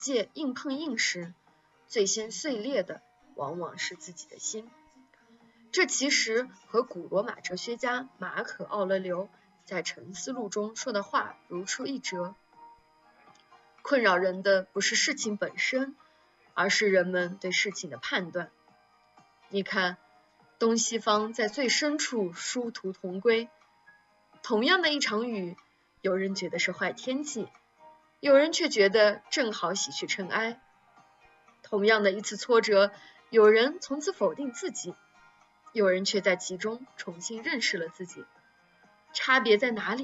界硬碰硬时，最先碎裂的往往是自己的心。这其实和古罗马哲学家马可·奥勒留在《沉思录》中说的话如出一辙。困扰人的不是事情本身，而是人们对事情的判断。你看，东西方在最深处殊途同归，同样的一场雨，有人觉得是坏天气，有人却觉得正好喜去尘埃。同样的一次挫折，有人从此否定自己，有人却在其中重新认识了自己。差别在哪里？